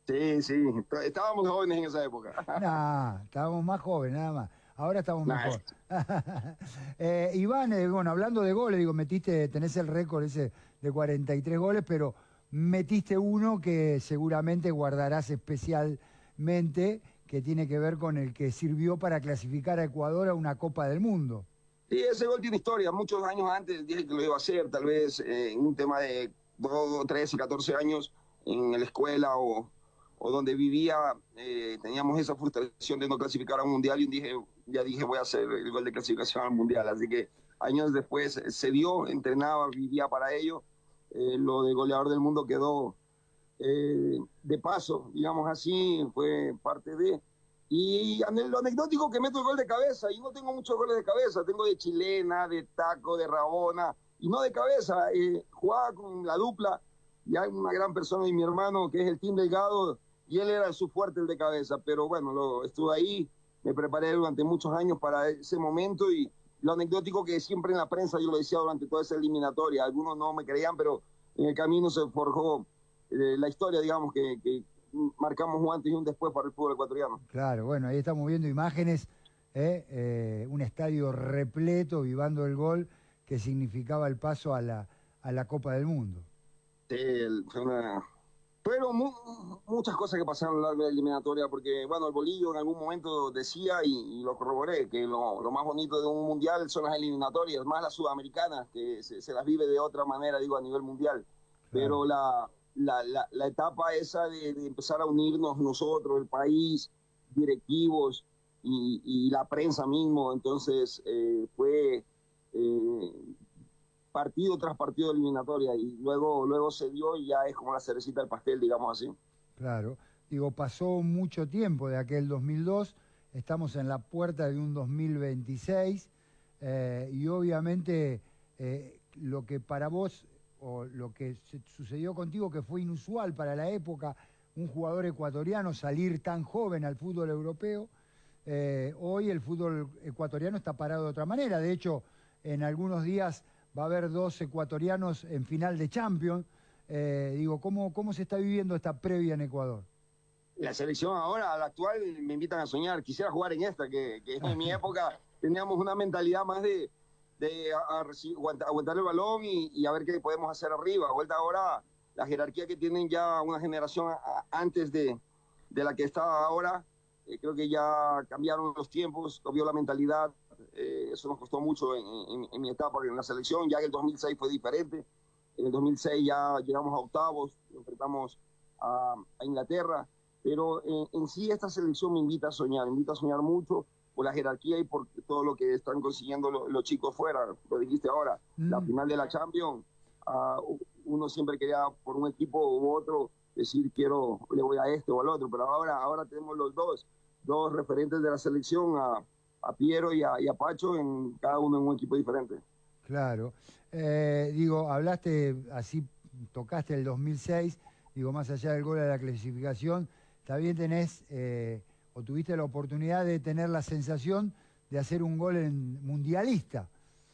Sí, sí, estábamos jóvenes en esa época. Nah, estábamos más jóvenes, nada más. Ahora estamos Nah, mejor. Iván, bueno, hablando de goles, digo, tenés el récord ese de 43 goles, pero metiste uno que seguramente guardarás especialmente, que tiene que ver con el que sirvió para clasificar a Ecuador a una Copa del Mundo. sí, ese gol tiene historia. Muchos años antes dije que lo iba a hacer, tal vez en un tema de 12, 13, 14 años en la escuela o donde vivía, teníamos esa frustración de no clasificar a un mundial y ya dije voy a hacer el gol de clasificación al mundial. Así que años después se dio, entrenaba, vivía para ello. Lo de goleador del mundo quedó de paso, digamos así, fue parte de. Y lo anecdótico que meto el gol de cabeza, y no tengo muchos goles de cabeza, tengo de chilena, de taco, de rabona, y no de cabeza, jugaba con la dupla, y hay una gran persona y mi hermano que es el Team Delgado, y él era su fuerte el de cabeza, pero bueno, estuve ahí, me preparé durante muchos años para ese momento, y lo anecdótico que siempre en la prensa yo lo decía durante toda esa eliminatoria, algunos no me creían, pero en el camino se forjó la historia, digamos, que marcamos un antes y un después para el fútbol ecuatoriano. Claro, bueno, ahí estamos viendo imágenes, un estadio repleto, vivando el gol que significaba el paso a la Copa del Mundo. Sí, fue una... Fueron muchas cosas que pasaron a lo largo de la eliminatoria, porque, bueno, el Bolillo en algún momento decía, y lo corroboré, que lo más bonito de un mundial son las eliminatorias, más las sudamericanas, que se las vive de otra manera, digo, a nivel mundial. Claro. Pero la etapa esa de empezar a unirnos nosotros, el país, directivos y la prensa mismo, entonces fue partido tras partido de eliminatoria y luego se dio y ya es como la cerecita del pastel, digamos así. Claro, digo, pasó mucho tiempo de aquel 2002, estamos en la puerta de un 2026 y obviamente lo que para vos o lo que sucedió contigo que fue inusual para la época, un jugador ecuatoriano salir tan joven al fútbol europeo, hoy el fútbol ecuatoriano está parado de otra manera, de hecho en algunos días va a haber dos ecuatorianos en final de Champions. Digo, ¿cómo se está viviendo esta previa en Ecuador? La selección ahora, a la actual, me invitan a soñar. Quisiera jugar en esta, que en mi época teníamos una mentalidad más aguantar el balón y a ver qué podemos hacer arriba. Vuelta ahora, la jerarquía que tienen ya una generación antes de la que está ahora, creo que ya cambiaron los tiempos, cambió la mentalidad. Eso nos costó mucho en mi etapa en la selección. Ya en el 2006 fue diferente. En el 2006 ya llegamos a octavos, enfrentamos a Inglaterra, pero en sí esta selección me invita a soñar mucho por la jerarquía y por todo lo que están consiguiendo los chicos fuera. Lo dijiste ahora, la Mm, final de la Champions, uno siempre quería por un equipo u otro decir le voy a este o al otro, pero ahora tenemos dos referentes de la selección, a Piero y a Pacho, cada uno en un equipo diferente. claro. Digo, hablaste, así tocaste el 2006, digo, más allá del gol de la clasificación, también tenés, o tuviste la oportunidad de tener la sensación de hacer un gol en mundialista.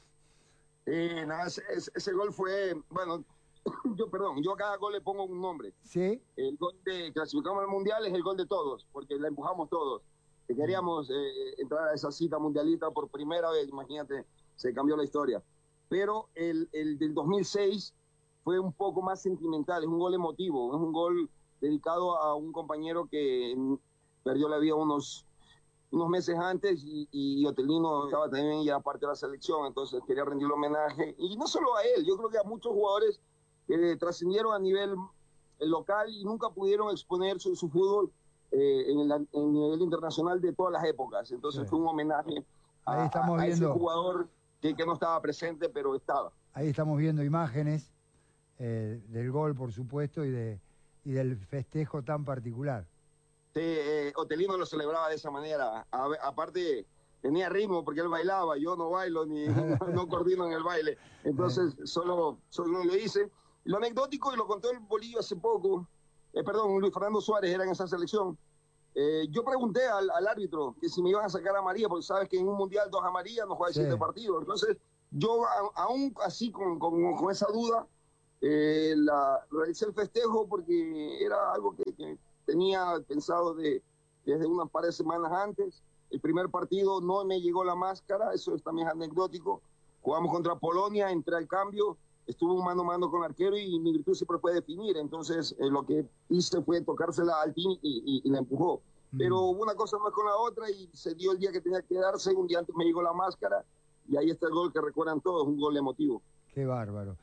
Nada, ese gol fue, bueno, yo a cada gol le pongo un nombre. ¿Sí? El gol de clasificamos al mundial es el gol de todos, porque la empujamos todos. Que Mm, queríamos entrar a esa cita mundialista por primera vez, imagínate, se cambió la historia. Pero el del 2006 fue un poco más sentimental, es un gol emotivo, es un gol dedicado a un compañero que perdió la vida unos meses antes y Otelino estaba también ya parte de la selección, entonces quería rendirle homenaje. Y no solo a él, yo creo que a muchos jugadores que trascendieron a nivel local y nunca pudieron exponer su fútbol en nivel internacional de todas las épocas. sí. Entonces fue un homenaje Ahí estamos a ese viendo, jugador que no estaba presente, pero estaba. ahí estamos viendo imágenes del gol, por supuesto, y del festejo tan particular. Otelino lo celebraba de esa manera. Aparte, tenía ritmo porque él bailaba, yo no bailo ni no coordino en el baile. Eh, Entonces, solo lo hice. Lo anecdótico, y lo contó el Bolillo hace poco, perdón, Luis Fernando Suárez era en esa selección. Yo pregunté al árbitro que si me iban a sacar a María, porque sabes que en un mundial dos amarillas no juega sí, 7 partidos. Entonces, yo aún así con esa duda, realicé el festejo porque era algo que tenía pensado desde unas par de semanas antes. El primer partido no me llegó la máscara, eso también es anecdótico. Jugamos contra Polonia, entré al cambio, estuve mano a mano con el arquero y mi virtud siempre fue definir. Entonces lo que hice fue tocársela al team y la empujó. Pero una cosa más con la otra y se dio el día que tenía que darse. Un día antes me llegó la máscara y ahí está el gol que recuerdan todos, un gol emotivo. Qué bárbaro.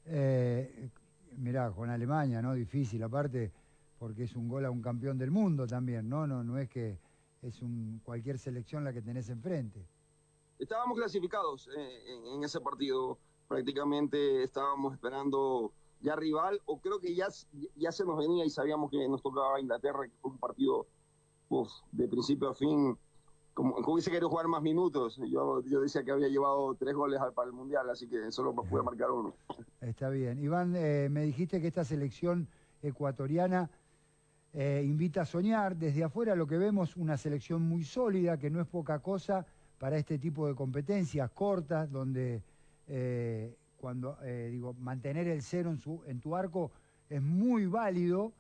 Mirá, con Alemania, ¿no? Difícil, aparte, porque es un gol a un campeón del mundo también, ¿no? No es que es cualquier selección la que tenés enfrente. Estábamos clasificados en ese partido, prácticamente estábamos esperando ya rival, o creo que ya se nos venía y sabíamos que nos tocaba Inglaterra, que fue un partido de principio a fin, como hubiese querido jugar más minutos. Yo decía que había llevado 3 goles para el Mundial, así que solo pude marcar 1. Está bien. Iván, me dijiste que esta selección ecuatoriana invita a soñar. Desde afuera lo que vemos, una selección muy sólida, que no es poca cosa para este tipo de competencias cortas, donde mantener el 0 en tu arco es muy válido,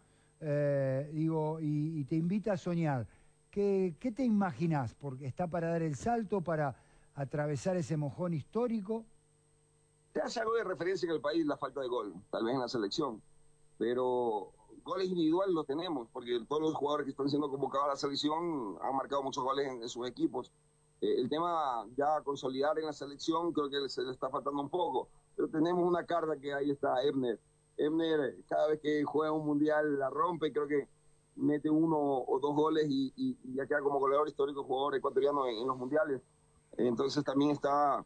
y te invita a soñar. ¿Qué te imaginás? Porque está para dar el salto, para atravesar ese mojón histórico. Te hace algo de referencia en el país la falta de gol, tal vez en la selección, pero goles individuales los tenemos, porque todos los jugadores que están siendo convocados a la selección han marcado muchos goles en sus equipos. El tema ya consolidar en la selección creo que se le está faltando un poco, pero tenemos una carta que ahí está, Ebner. Ebner cada vez que juega un mundial la rompe, creo que mete 1 o 2 goles y ya queda como goleador histórico, jugador ecuatoriano en los mundiales. Entonces también está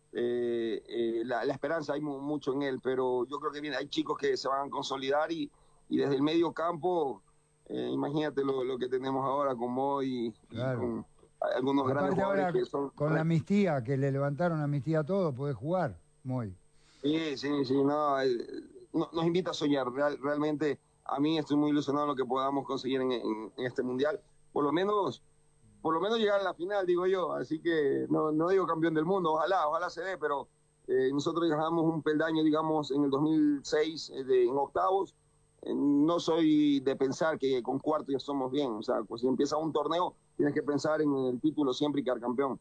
la esperanza, hay mucho en él, pero yo creo que hay chicos que se van a consolidar y desde el medio campo, imagínate lo que tenemos ahora con Moy Claro. y con algunos aparte grandes jugadores ahora, que son... con la amnistía, que le levantaron amnistía a todo, podés jugar, Moy. Sí, no, nos invita a soñar. Realmente a mí estoy muy ilusionado en lo que podamos conseguir en este mundial. Por lo menos llegar a la final, digo yo. Así que no digo campeón del mundo, ojalá se dé, pero nosotros dejamos un peldaño, digamos, en el 2006 en octavos. No soy de pensar que con cuarto ya somos bien. O sea, pues si empieza un torneo, tienes que pensar en el título siempre y quedar campeón.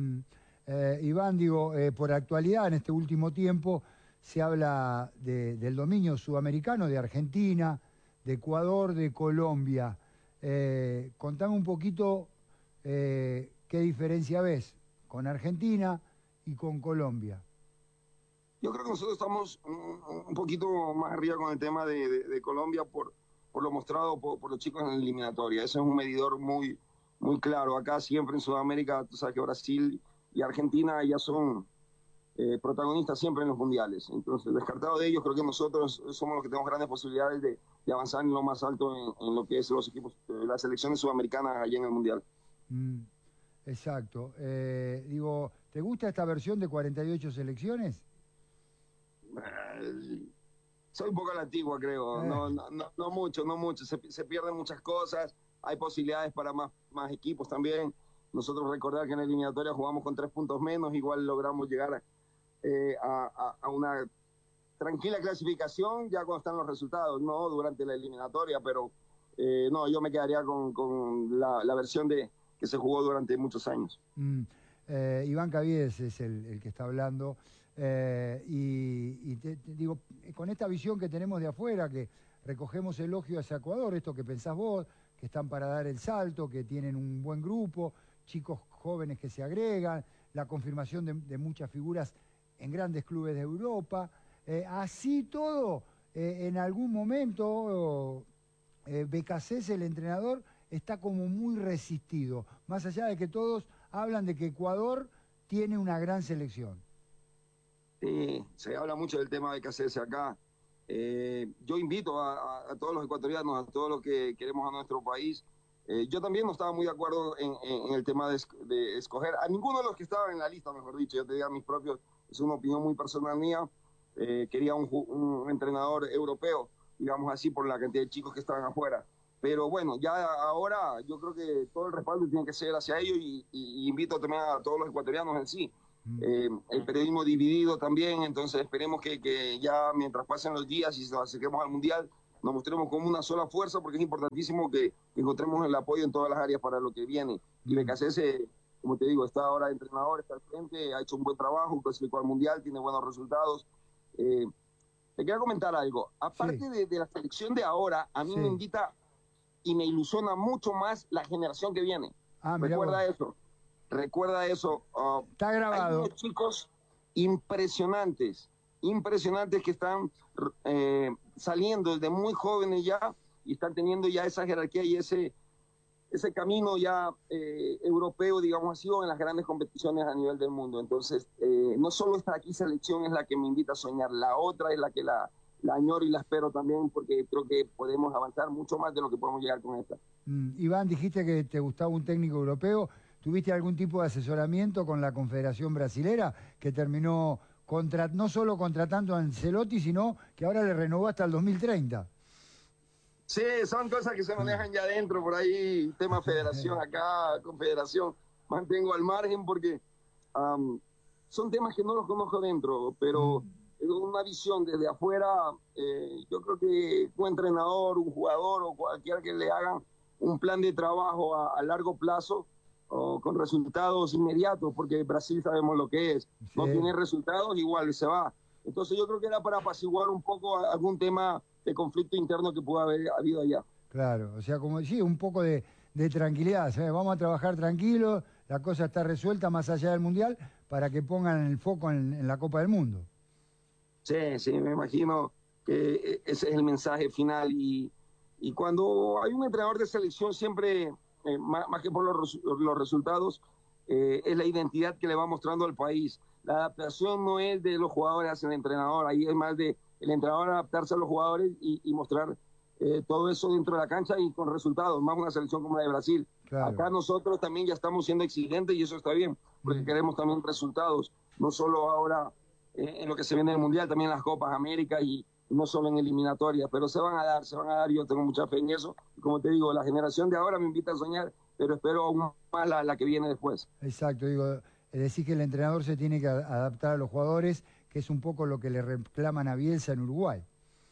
Iván, por actualidad, en este último tiempo, se habla del dominio sudamericano de Argentina, de Ecuador, de Colombia. Contame un poquito qué diferencia ves con Argentina y con Colombia. Yo creo que nosotros estamos un poquito más arriba con el tema de Colombia por lo mostrado por los chicos en la eliminatoria. Ese es un medidor muy claro. Acá siempre en Sudamérica, tú sabes que Brasil y Argentina ya son protagonistas siempre en los mundiales. Entonces, descartado de ellos, creo que nosotros somos los que tenemos grandes posibilidades de avanzar en lo más alto en lo que es los equipos, las selecciones sudamericanas allá en el mundial. Exacto. ¿Te gusta esta versión de 48 selecciones? Soy un poco a la antigua, creo. No mucho. Se pierden muchas cosas. Hay posibilidades para más equipos también. Nosotros recordar que en la eliminatoria jugamos con 3 puntos menos, igual logramos llegar a una tranquila clasificación ya cuando están los resultados, no durante la eliminatoria, pero yo me quedaría con la versión que se jugó durante muchos años. Iván Caviedes es el que está hablando, y te digo, con esta visión que tenemos de afuera, que recogemos elogio hacia Ecuador, esto que pensás vos, que están para dar el salto, que tienen un buen grupo, chicos jóvenes que se agregan, la confirmación de muchas figuras en grandes clubes de Europa. Así todo, en algún momento, Becasés, el entrenador, está como muy resistido, más allá de que todos hablan de que Ecuador tiene una gran selección. Sí, se habla mucho del tema de Becasés acá. Yo invito a todos los ecuatorianos, a todos los que queremos a nuestro país. Yo también no estaba muy de acuerdo en el tema de escoger a ninguno de los que estaban en la lista, mejor dicho. Yo te digo a mis propios, es una opinión muy personal mía. Quería un entrenador europeo, digamos así, por la cantidad de chicos que estaban afuera. Pero bueno, ya ahora yo creo que todo el respaldo tiene que ser hacia ellos y invito también a todos los ecuatorianos en sí. El periodismo dividido también, entonces esperemos que ya mientras pasen los días y nos acerquemos al Mundial, nos mostremos como una sola fuerza, porque es importantísimo que encontremos el apoyo en todas las áreas para lo que viene. Y Becasese, como te digo, está ahora de entrenador, está al frente, ha hecho un buen trabajo, clasificó al Mundial, tiene buenos resultados. Te quería comentar algo. Sí, Aparte de la selección de ahora, a mí me sí. invita y me ilusiona mucho más la generación que viene. Ah, mirá vos. Recuerda eso. Recuerda eso. Está Hay grabado. unos chicos impresionantes, impresionantes que están saliendo desde muy jóvenes ya y están teniendo ya esa jerarquía y ese camino ya europeo, digamos así, o en las grandes competiciones a nivel del mundo. Entonces, no solo esta aquí selección es la que me invita a soñar, la otra es la que la añoro y la espero también, porque creo que podemos avanzar mucho más de lo que podemos llegar con esta. Iván, dijiste que te gustaba un técnico europeo. ¿Tuviste algún tipo de asesoramiento con la Confederación Brasilera que terminó no solo contratando a Ancelotti, sino que ahora le renovó hasta el 2030? Sí, son cosas que se manejan ya adentro, por ahí, tema federación acá, confederación, mantengo al margen porque um, son temas que no los conozco dentro, pero una visión desde afuera, yo creo que un entrenador, un jugador o cualquiera que le hagan un plan de trabajo a largo plazo o con resultados inmediatos, porque Brasil sabemos lo que es, no Sí, tiene resultados, igual se va. Entonces yo creo que era para apaciguar un poco algún tema de conflicto interno que pudo haber habido allá. claro. O sea, como sí, un poco de tranquilidad. ¿Sabes? Vamos a trabajar tranquilos, la cosa está resuelta más allá del Mundial para que pongan el foco en la Copa del Mundo. Sí, sí, me imagino que ese es el mensaje final y cuando hay un entrenador de selección siempre, más que por los resultados, es la identidad que le va mostrando al país. La adaptación no es de los jugadores hacia el entrenador, ahí es más de el entrenador adaptarse a los jugadores y mostrar todo eso dentro de la cancha y con resultados, más una selección como la de Brasil. Claro. Acá nosotros también ya estamos siendo exigentes y eso está bien, porque Mm. queremos también resultados, no solo ahora en lo que se viene del Mundial, también en las Copas América y no solo en eliminatorias, pero se van a dar, yo tengo mucha fe en eso. Y como te digo, la generación de ahora me invita a soñar, pero espero aún más la que viene después. Exacto, digo, decir que el entrenador se tiene que adaptar a los jugadores, que es un poco lo que le reclaman a Bielsa en Uruguay.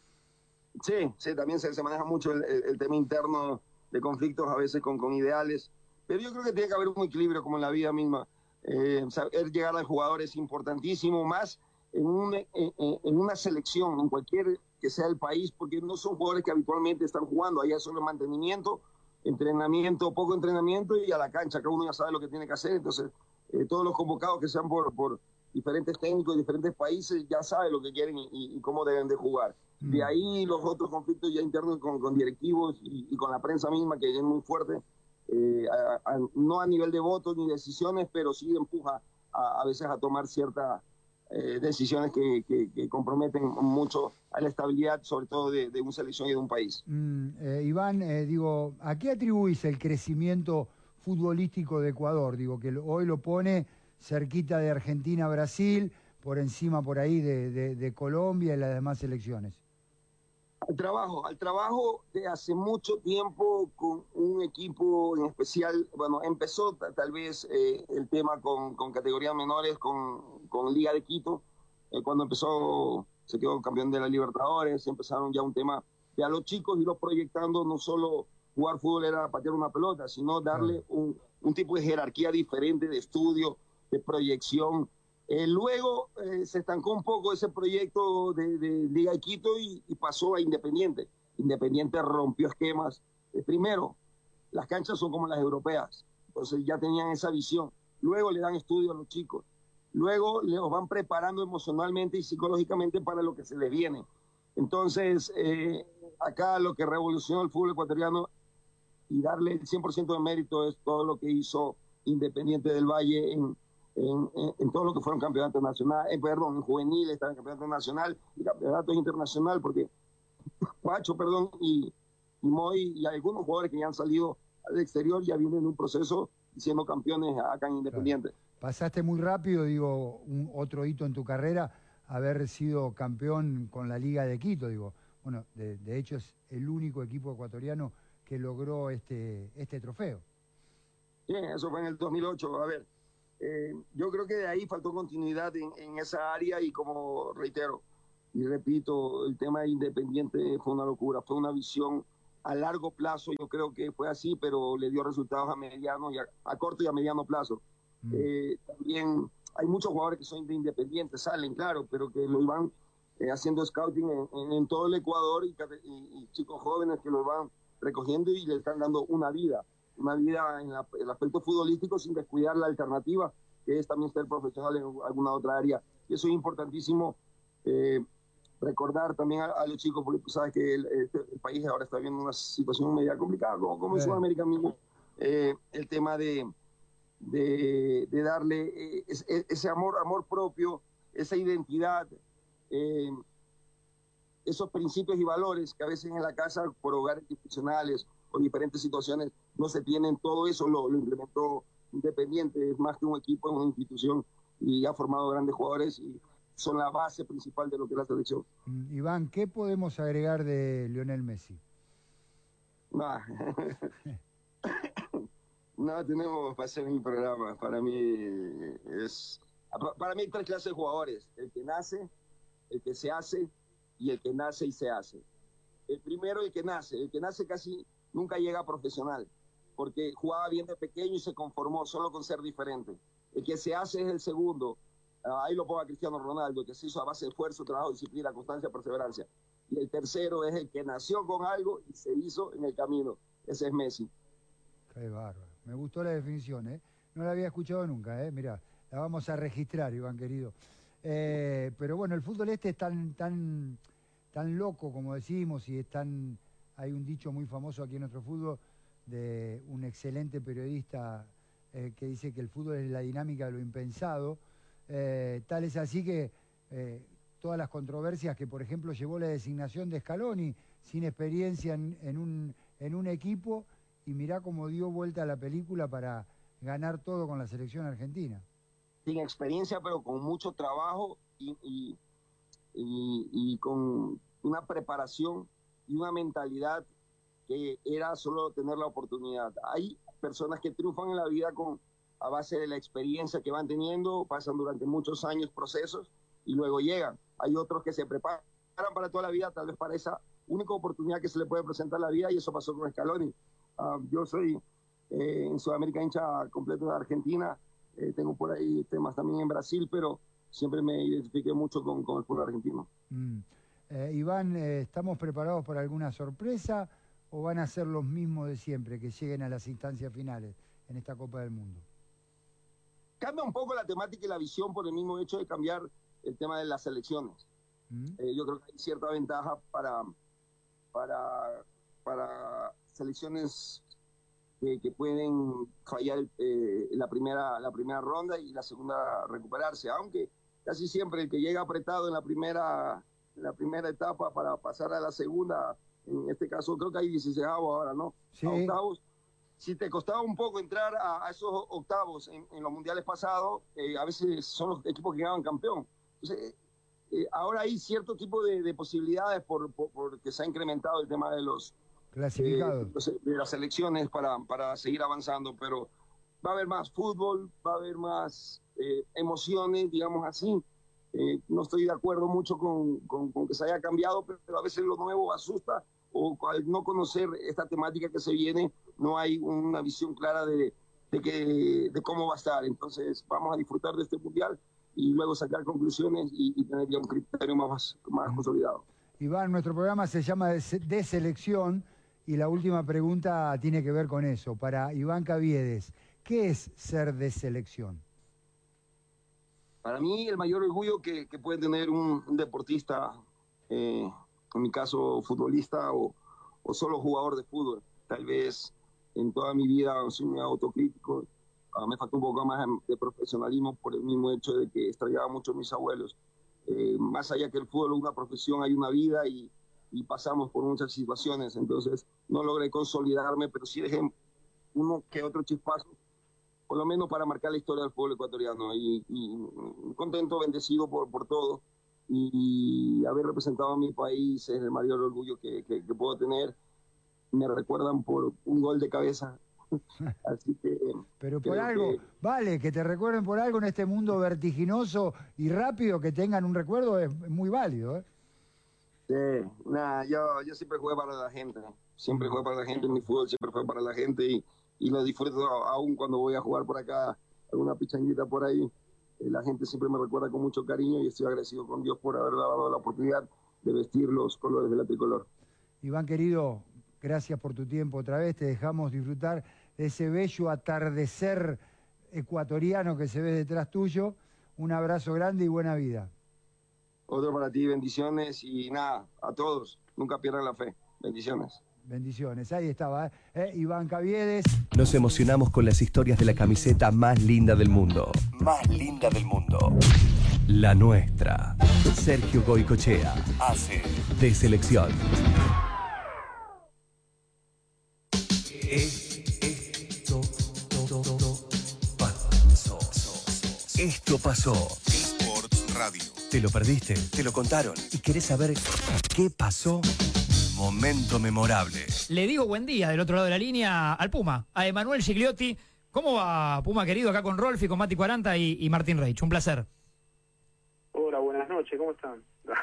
Sí, sí, también se maneja mucho el tema interno de conflictos a veces con ideales, pero yo creo que tiene que haber un equilibrio como en la vida misma. Saber llegar al jugador es importantísimo, más en una selección, en cualquier que sea el país, porque no son jugadores que habitualmente están jugando, allá solo mantenimiento, entrenamiento, poco entrenamiento y a la cancha, cada uno ya sabe lo que tiene que hacer, entonces todos los convocados que sean por diferentes técnicos de diferentes países ya saben lo que quieren y cómo deben de jugar. De Mm. ahí los otros conflictos ya internos con directivos y con la prensa misma, que es muy fuerte, no a nivel de votos ni decisiones, pero sí empuja a veces a tomar ciertas decisiones que comprometen mucho a la estabilidad, sobre todo de una selección y de un país. Iván, digo, ¿a qué atribuís el crecimiento futbolístico de Ecuador? Digo, que hoy lo pone cerquita de Argentina, Brasil, por encima por ahí de Colombia y las demás selecciones. Al trabajo de hace mucho tiempo con un equipo en especial, bueno, empezó tal vez el tema con categorías menores, con Liga de Quito, cuando empezó, se quedó campeón de la Libertadores, empezaron ya un tema de a los chicos irlos proyectando, no solo jugar fútbol era patear una pelota, sino Claro. darle un tipo de jerarquía diferente de estudio, de proyección. Luego se estancó un poco ese proyecto de Liga de Quito y pasó a Independiente. Independiente rompió esquemas. Primero, las canchas son como las europeas, entonces ya tenían esa visión. Luego le dan estudio a los chicos. Luego los van preparando emocionalmente y psicológicamente para lo que se les viene. Entonces, acá lo que revolucionó el fútbol ecuatoriano y darle el 100% de mérito es todo lo que hizo Independiente del Valle en todo lo que fueron campeonatos nacionales, en juveniles, en campeonato nacional y campeonatos internacional, porque Pacho, y Moy y algunos jugadores que ya han salido al exterior ya vienen en un proceso siendo campeones acá en Claro. Independiente. Pasaste muy rápido, digo, otro hito en tu carrera, haber sido campeón con la Liga de Quito, digo. Bueno, de hecho es el único equipo ecuatoriano que logró este trofeo. Sí, eso fue en el 2008. A ver, yo creo que de ahí faltó continuidad en esa área y como reitero, y repito, el tema de Independiente fue una locura, fue una visión a largo plazo, yo creo que fue así, pero le dio resultados a mediano y a corto y a mediano plazo. También hay muchos jugadores que son de Independiente, salen, claro, pero que lo iban haciendo scouting en todo el Ecuador y chicos jóvenes que lo van recogiendo y le están dando una vida en el aspecto futbolístico sin descuidar la alternativa, que es también ser profesional en alguna otra área. Y eso es importantísimo. Recordar también a los chicos, porque tú sabes que el país ahora está viendo una situación media complicada, como en Sudamérica mismo, el tema de darle ese amor propio, esa identidad, eh, esos principios y valores que a veces en la casa, por hogares institucionales o diferentes situaciones, no se tienen. Todo eso lo implementó Independiente, es más que un equipo, es una institución y ha formado grandes jugadores y son la base principal de lo que es la selección. Iván, ¿qué podemos agregar de Lionel Messi? Nah. No tenemos para hacer un programa. Para mí hay tres clases de jugadores: el que nace, el que se hace y el que nace y se hace. El primero, el que nace casi nunca llega a profesional, porque jugaba bien de pequeño y se conformó solo con ser diferente. El que se hace es el segundo. Ahí lo pongo a Cristiano Ronaldo, que se hizo a base de esfuerzo, trabajo, disciplina, constancia, perseverancia. Y el tercero es el que nació con algo y se hizo en el camino. Ese es Messi. Qué bárbaro. Me gustó la definición, ¿eh? No la había escuchado nunca, ¿eh? Mirá, la vamos a registrar, Iván, querido. Pero bueno, el fútbol este es tan loco, como decimos, y hay un dicho muy famoso aquí en nuestro fútbol de un excelente periodista que dice que el fútbol es la dinámica de lo impensado. Tal es así que todas las controversias que, por ejemplo, llevó la designación de Scaloni sin experiencia en un equipo, y mirá cómo dio vuelta la película para ganar todo con la selección argentina. Sin experiencia, pero con mucho trabajo y con una preparación y una mentalidad que era solo tener la oportunidad. Hay personas que triunfan en la vida a base de la experiencia que van teniendo, pasan durante muchos años procesos y luego llegan. Hay otros que se preparan para toda la vida, tal vez para esa única oportunidad que se le puede presentar a la vida, y eso pasó con Scaloni. Yo soy en Sudamérica hincha completo de Argentina, tengo por ahí temas también en Brasil, pero siempre me identifiqué mucho con el fútbol argentino. Iván, ¿estamos preparados para alguna sorpresa o van a ser los mismos de siempre que lleguen a las instancias finales en esta Copa del Mundo? Cambia un poco la temática y la visión por el mismo hecho de cambiar el tema de las selecciones. Yo creo que hay cierta ventaja para selecciones que pueden fallar la primera ronda y la segunda recuperarse, aunque casi siempre el que llega apretado en la primera etapa para pasar a la segunda, en este caso creo que hay 16 ahora, ¿no? Sí. A octavos. Si te costaba un poco entrar a esos octavos en los mundiales pasados, a veces son los equipos que ganaban campeón. Entonces, ahora hay cierto tipo de posibilidades porque se ha incrementado el tema de los clasificados, de las selecciones para seguir avanzando, pero va a haber más fútbol, va a haber más emociones, digamos así. No estoy de acuerdo mucho con que se haya cambiado, pero a veces lo nuevo asusta, o al no conocer esta temática que se viene, no hay una visión clara de cómo va a estar. Entonces vamos a disfrutar de este mundial y luego sacar conclusiones y tener ya un criterio más consolidado. Iván, nuestro programa se llama De Selección y la última pregunta tiene que ver con eso. Para Iván Caviedes, ¿qué es ser de selección? Para mí el mayor orgullo que puede tener un deportista, en mi caso futbolista o solo jugador de fútbol. Tal vez en toda mi vida soy muy autocrítico, me falta un poco más de profesionalismo por el mismo hecho de que extrañaba mucho a mis abuelos. Más allá que el fútbol es una profesión, hay una vida y pasamos por muchas situaciones, entonces no logré consolidarme, pero sí dejé uno que otro chispazo, por lo menos para marcar la historia del fútbol ecuatoriano, y contento, bendecido por todo, y haber representado a mi país es el mayor orgullo que puedo tener. Me recuerdan por un gol de cabeza. Así que pero por algo, vale, que te recuerden por algo en este mundo vertiginoso y rápido, que tengan un recuerdo es muy válido, ¿eh? Sí, nada, yo siempre jugué para la gente, siempre jugué para la gente, mi fútbol siempre fue para la gente y lo disfruto aún cuando voy a jugar por acá, alguna pichanguita por ahí. La gente siempre me recuerda con mucho cariño y estoy agradecido con Dios por haber dado la oportunidad de vestir los colores de la tricolor. Iván, querido, gracias por tu tiempo otra vez. Te dejamos disfrutar de ese bello atardecer ecuatoriano que se ve detrás tuyo. Un abrazo grande y buena vida. Otro para ti, bendiciones y nada, a todos, nunca pierdan la fe. Bendiciones. Bendiciones, ahí estaba, Iván Caviedes. Nos emocionamos con las historias de la camiseta más linda del mundo. Más linda del mundo. La nuestra. Sergio Goycochea hace de selección. Esto pasó. Sports Radio. ¿Te lo perdiste? ¿Te lo contaron? ¿Y querés saber qué pasó? Momento memorable. Le digo buen día del otro lado de la línea al Puma, a Emanuel Gigliotti. ¿Cómo va, Puma querido? Acá con Rolfi, con Mati 40 y Martín Reich. Un placer. Hola, buenas noches, ¿cómo están?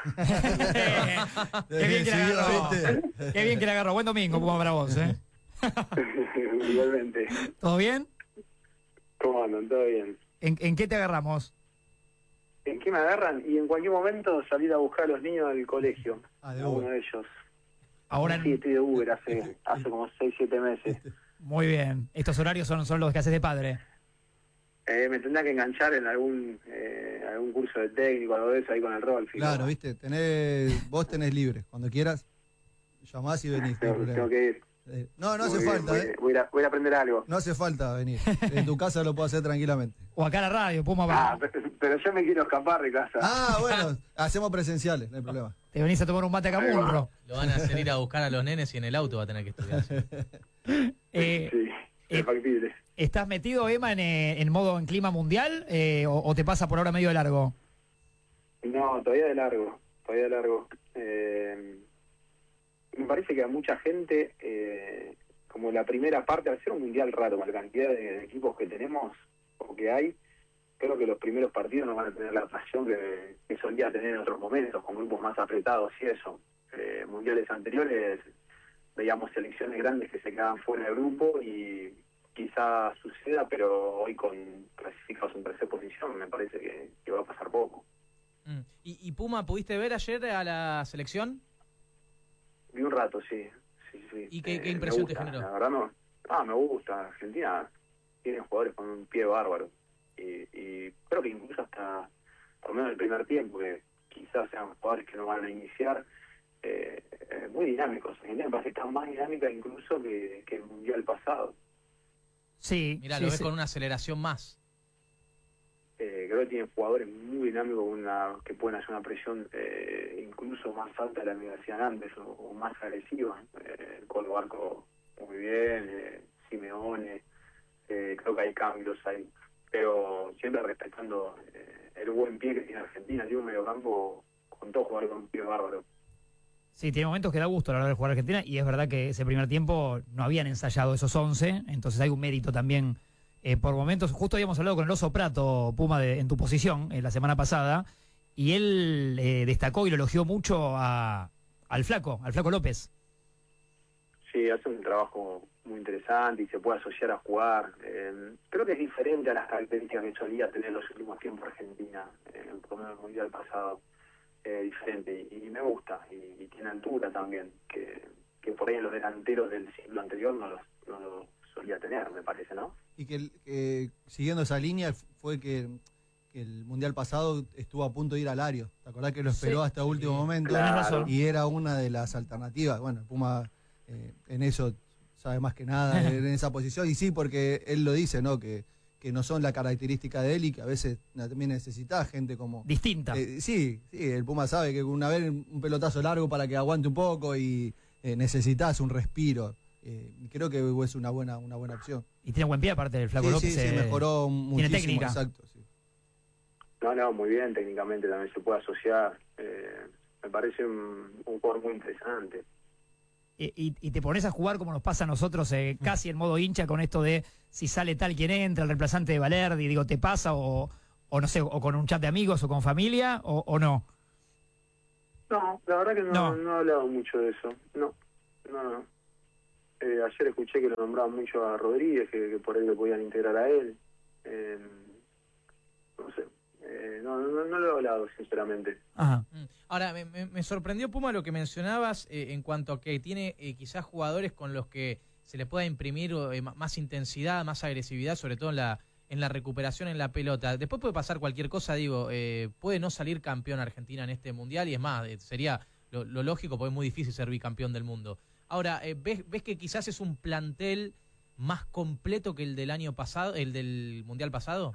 Qué bien que la agarró. Qué bien que la agarró. Buen domingo, Puma, para vos, ¿eh? Igualmente. ¿Todo bien? ¿Cómo andan? ¿Todo bien? ¿En qué te agarramos? ¿En qué me agarran? Y en cualquier momento salir a buscar a los niños del colegio. De uno de ellos. Ahora Sí, estoy de Uber hace como 6-7 meses. Muy bien. Estos horarios son los que haces de padre. Me tendrá que enganchar en algún curso de técnico, algo de eso, ahí con el Rolf. Claro, viste, vos tenés libre. Cuando quieras, llamás y venís. Tengo que ir. No hace falta, voy a aprender algo. No hace falta venir. En tu casa lo puedo hacer tranquilamente. O acá a la radio, Puma. Va. Pero yo me quiero escapar de casa. Bueno, hacemos presenciales, no hay problema. Te venís a tomar un mate a Camurro. Lo van a hacer ir a buscar a los nenes y en el auto va a tener que estudiar. Sí, es factible. ¿Estás metido, Emma, en modo en clima mundial o te pasa por ahora medio de largo? No, todavía de largo. Me parece que a mucha gente, como la primera parte, al ser un mundial raro, con la cantidad de equipos que tenemos o que hay, creo que los primeros partidos no van a tener la pasión que solía tener en otros momentos, con grupos más apretados y eso. Mundiales anteriores veíamos selecciones grandes que se quedaban fuera del grupo y quizás suceda, pero hoy con clasificados en tercera posición me parece que va a pasar poco. ¿Y Puma, pudiste ver ayer a la selección? Vi un rato, sí. ¿Y qué impresión te generó? La verdad me gusta. Argentina tiene jugadores con un pie bárbaro. Y creo que incluso hasta, por lo menos el primer tiempo, que quizás sean jugadores que no van a iniciar, muy dinámicos. Argentina me parece que está más dinámica incluso que el Mundial pasado. Sí. Mirá, lo ves con una aceleración más. Creo que tienen jugadores muy dinámicos que pueden hacer una presión incluso más alta de la que hacían antes o más agresiva. El Colo Barco muy bien, Simeone, creo que hay cambios ahí, pero siempre respetando el buen pie que tiene Argentina. Tiene un mediocampo con todos jugadores con un pie bárbaro. Sí, tiene momentos que da gusto a la hora de jugar Argentina y es verdad que ese primer tiempo no habían ensayado esos 11, entonces hay un mérito también por momentos. Justo habíamos hablado con el Oso Prato, Puma, en tu posición la semana pasada, y él destacó y lo elogió mucho al Flaco López. Sí, hace un trabajo muy interesante y se puede asociar a jugar. Creo que es diferente a las características que solía tener en los últimos tiempos Argentina, por lo menos el Mundial pasado. Diferente y me gusta y tiene altura también que por ahí en los delanteros del siglo anterior no lo solía tener, me parece, ¿no? Y que siguiendo esa línea fue que el Mundial pasado estuvo a punto de ir al Ario. ¿Te acordás que lo esperó hasta último momento? Claro. Y era una de las alternativas. Bueno, Puma en eso sabe más que nada en esa posición y sí, porque él lo dice, ¿no? Que no son la característica de él y que a veces también necesita gente como... Distinta. Sí, el Puma sabe que una vez un pelotazo largo para que aguante un poco y necesitas un respiro. Creo que es una buena opción. Y tiene buen pie aparte del Flaco López. Sí, mejoró muchísimo. Tiene técnica. Exacto, sí. No, muy bien, técnicamente también se puede asociar. Me parece un jugador muy interesante. Y te pones a jugar como nos pasa a nosotros, casi en modo hincha, con esto de si sale tal quien entra, el reemplazante de Valerdi, digo, ¿te pasa o no sé, o con un chat de amigos o con familia o no? No, la verdad que No. no he hablado mucho de eso. No. Ayer escuché que lo nombraban mucho a Rodríguez, que por ahí lo podían integrar a él. No sé. No lo he hablado, sinceramente. Ajá. Ahora, me sorprendió, Puma, lo que mencionabas en cuanto a que tiene quizás jugadores con los que se le pueda imprimir más intensidad, más agresividad, sobre todo en la recuperación en la pelota. Después puede pasar cualquier cosa, digo, puede no salir campeón Argentina en este Mundial, y es más, sería lo lógico, porque es muy difícil ser bicampeón del mundo. Ahora, ¿ves que quizás es un plantel más completo que el del año pasado, el del Mundial pasado?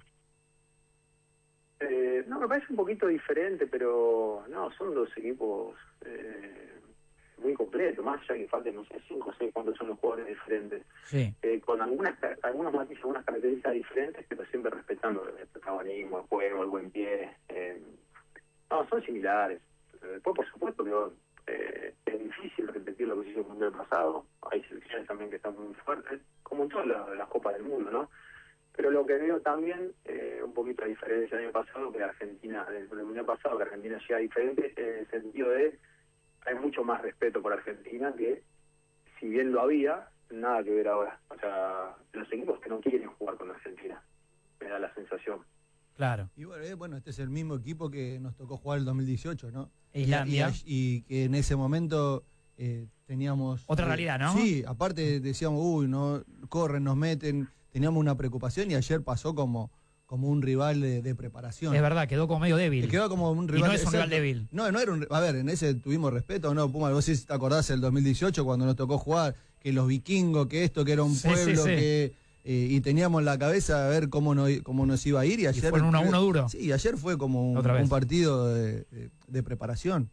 No, me parece un poquito diferente, pero no, son dos equipos muy completos, más allá que falten, no sé, 5 o 6 cuántos son los jugadores diferentes. Sí. Con algunos matices, algunas características diferentes, pero siempre respetando el protagonismo, el juego, el buen pie. No, son similares. Después, por supuesto, que es difícil repetir lo que se hizo en el Mundial pasado. Hay selecciones también que están muy fuertes, como en todas las Copas del Mundo, ¿no? Pero lo que veo también, un poquito de diferencia del año pasado, que Argentina, del Mundial pasado, que Argentina llega diferente, en el sentido de hay mucho más respeto por Argentina, que si bien lo había, nada que ver ahora. O sea, los equipos que no quieren jugar con Argentina, me da la sensación. Claro. Y bueno, este es el mismo equipo que nos tocó jugar el 2018, ¿no? Islandia. Y que en ese momento teníamos... Otra realidad, ¿no? Sí, aparte decíamos, uy, no corren, nos meten, teníamos una preocupación, y ayer pasó como un rival de preparación. Es verdad, quedó como medio débil. Quedó como un Y rival. no es un rival exacto. débil. No era un... A ver, en ese tuvimos respeto, ¿no? Puma, vos sí te acordás el 2018 cuando nos tocó jugar, que los vikingos, que esto, que era un pueblo, sí. que... y teníamos en la cabeza a ver cómo nos iba a ir, y ayer... fue un 1-1 duro. Sí, ayer fue como Otra vez. un partido de preparación.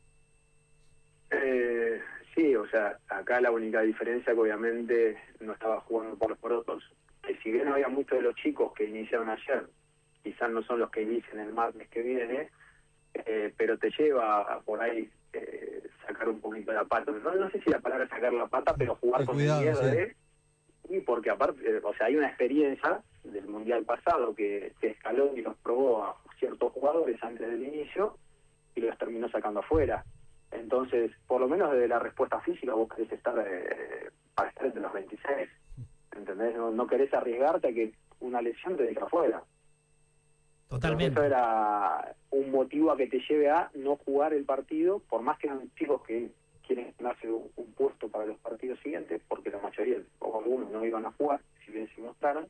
Sí, o sea, acá la única diferencia que obviamente no estaba jugando por los porotos. Que si bien había muchos de los chicos que iniciaron ayer, quizás no son los que inician el martes que viene, pero te lleva a por ahí sacar un poquito la pata. No sé si la palabra es sacar la pata, pero jugar con cuidado, el miedo sí. Y porque aparte, o sea, hay una experiencia del Mundial pasado que escaló y los probó a ciertos jugadores antes del inicio y los terminó sacando afuera. Entonces, por lo menos desde la respuesta física vos querés estar para estar entre los 26, ¿entendés? No querés arriesgarte a que una lesión te deje afuera. Totalmente. Entonces, eso era un motivo a que te lleve a no jugar el partido, por más que eran chicos que quieren ganarse un puesto para los partidos siguientes, porque la mayoría, o algunos, no iban a jugar, si bien se mostraron.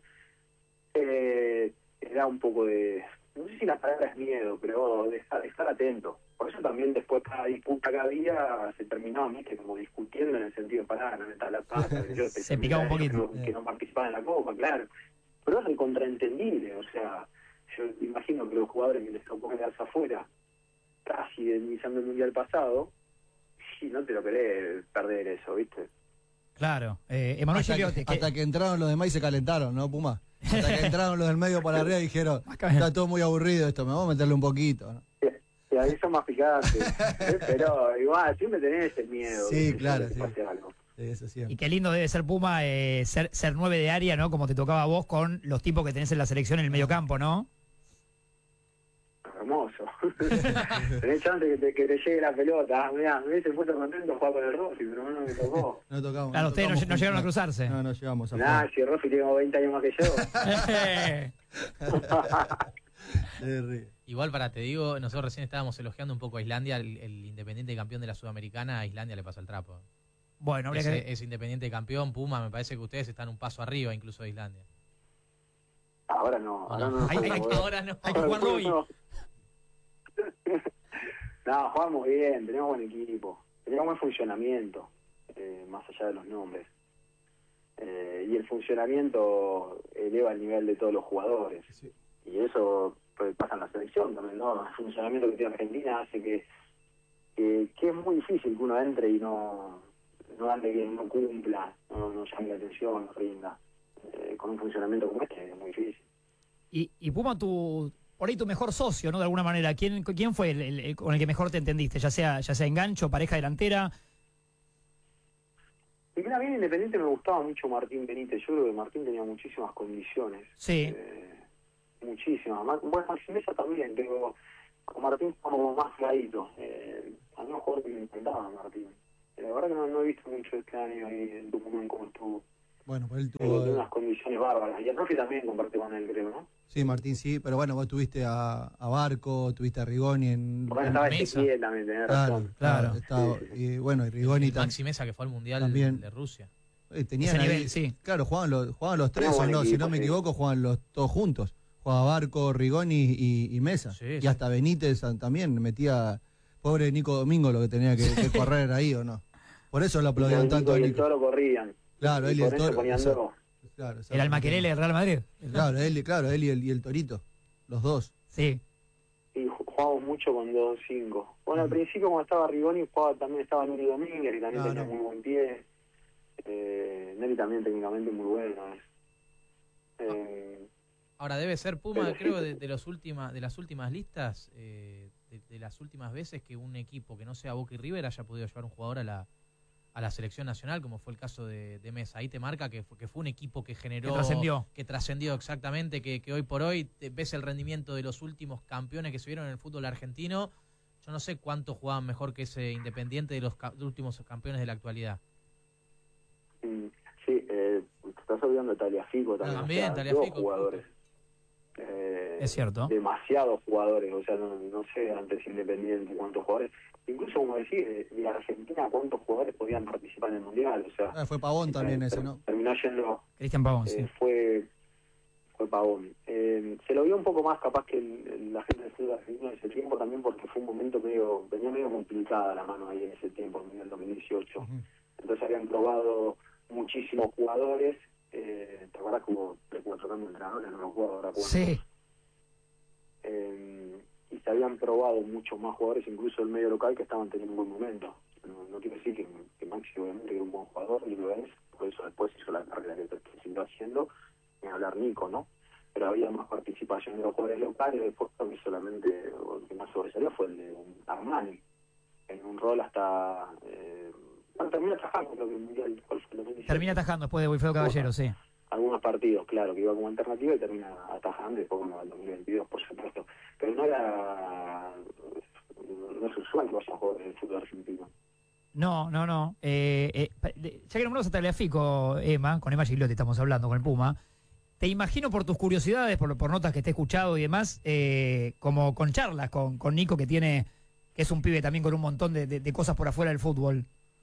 Era un poco de, no sé si la palabra es miedo, pero de estar atento. Por eso también después cada disputa que había se terminaba, ¿viste? Como discutiendo en el sentido de parar, no metas la pata, Se picaba un poquito. que no participaban en la Copa, claro. Pero es contraentendible, o sea, yo imagino que los jugadores que les tocó quedarse afuera, casi iniciando el Mundial pasado, y no te lo querés perder eso, ¿viste? Claro. Emanuel Gigliotti. Hasta que entraron los demás y se calentaron, ¿no, Puma? Hasta que entraron los del medio para arriba y dijeron, Acá bien. está todo muy aburrido esto, me vamos a meterle un poquito, ¿no? Y ahí son más picantes, pero igual, siempre tenés ese miedo. Sí, que claro, te sí. pase algo. Sí, eso siempre. Y qué lindo debe ser, Puma, ser 9 de área, ¿no? Como te tocaba a vos con los tipos que tenés en la selección en el mediocampo, ¿no? Hermoso. Tenés chance que te llegue la pelota. Mirá, me hubiese puesto contento jugar con el Rossi, pero no me tocó. No tocamos. Claro, ustedes no tocamos llegaron a juntos. cruzarse. No llegamos a Nah, si el Rossi tiene como 20 años más que yo. Igual te digo, nosotros recién estábamos elogiando un poco a Islandia, el Independiente campeón de la Sudamericana, a Islandia le pasa el trapo. Bueno, habría que... Es Independiente campeón, Puma, me parece que ustedes están un paso arriba incluso de Islandia. Ahora no. Ahora no. Ahora no. Hay que jugarlo hoy. No, jugamos bien, tenemos buen equipo, tenemos buen funcionamiento, más allá de los nombres. Y el funcionamiento eleva el nivel de todos los jugadores. Sí. Y eso pues, pasa en la selección también, ¿no? El funcionamiento que tiene Argentina hace que es muy difícil que uno entre y no ande bien, no cumpla, no llame la atención, no rinda. Con un funcionamiento como este es muy difícil. Y Puma, por ahí tu mejor socio, ¿no? De alguna manera. ¿Quién fue el con el que mejor te entendiste? Ya sea engancho, pareja delantera. Y mira, bien Independiente me gustaba mucho Martín Benítez. Yo creo que Martín tenía muchísimas condiciones. Sí. Muchísimas. Bueno, Maxi Mesa también, pero con Martín como más clarito. A mí un jugador que me encantaba, Martín. La verdad que no he visto mucho este año ahí en Tucumán como estuvo. Bueno, pues él Tuvo tuvo... unas condiciones bárbaras. Y el profe también compartió con él, creo, ¿no? Sí, Martín, sí, pero bueno, vos tuviste a Barco, tuviste a Rigoni Bueno, estaba Ezequiel también, tenés razón. Claro. Estaba, y bueno, y Rigoni Maxi Mesa, que fue al Mundial también de Rusia. Tenían Ese ahí, nivel, sí. Claro, jugaban los tres, Tenía o buen no, si equipo, no me sí. equivoco, jugaban todos juntos. Jugaba Barco, Rigoni y Mesa. Sí, y sí. hasta Benítez también metía, pobre Nico Domingo, lo que tenía que correr ahí, ¿o no? Por eso lo aplaudieron tanto a Y el Nico. Toro corrían. Claro, él y por el eso Toro. ponían Exacto. dos. Claro, El Almaquerele del Real Madrid. Claro, él y el Torito, los dos. Sí. Y jugábamos mucho con 2-5. Bueno, al principio cuando estaba Rigoni también estaba Neri Domínguez, que también tenía muy buen pie. Neri también técnicamente muy bueno. Ahora debe ser Puma, Pero creo, sí. de las últimas listas, de las últimas veces que un equipo que no sea Boca y River haya podido llevar un jugador a la selección nacional, como fue el caso de Mesa. Ahí te marca que fue un equipo que generó, que trascendió exactamente, que hoy por hoy ves el rendimiento de los últimos campeones que se vieron en el fútbol argentino. Yo no sé cuánto jugaban mejor que ese Independiente de los últimos campeones de la actualidad. Sí, te estás olvidando de Tagliafico también. También, Tagliafico, dos jugadores. Es cierto. Demasiados jugadores, o sea, no sé antes Independiente cuántos jugadores. Incluso, como decís, de Argentina, cuántos jugadores podían participar en el Mundial. O sea, Fue Pavón también ese, ¿no? Terminó yendo. Cristian Pavón, sí. Fue Pavón. Se lo vio un poco más capaz que la gente del fútbol argentino en ese tiempo también, porque fue un momento venía medio complicada la mano ahí en ese tiempo, en el 2018. Entonces habían probado muchísimos jugadores. ¿Te acuerdas como 3-4 cambios de entrenadores? No me acuerdo ahora cuántos. Sí. Y se habían probado muchos más jugadores, incluso el medio local, que estaban teniendo un buen momento. No quiero decir que Maxi obviamente era un buen jugador, y lo es, por eso después hizo la carrera que siguió haciendo, ni hablar Nico, ¿no? Pero había más participación de los jugadores locales. Después creo que solamente el que más sobresalió fue el de Armani, en un rol hasta... termina atajando, creo que el Mundial, ¿cuál fue el 2017? Termina atajando después de Wilfredo Caballero, sí. Algunos partidos, claro, que iba como alternativa y termina atajando, y después como el 2022, por supuesto. Pero no es usual que vayan jugadores del fútbol argentino. No. Ya que nombramos a Tagliafico, Emma, con Emma Gigliotti estamos hablando, con el Puma, te imagino por tus curiosidades, por notas que te he escuchado y demás, como con charlas con Nico, que es un pibe también con un montón de cosas por afuera del fútbol.